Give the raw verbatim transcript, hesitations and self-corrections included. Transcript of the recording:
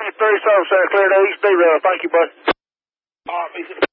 thirty-seven, Santa Clara, East Bay Rail. Thank you, bud. All right,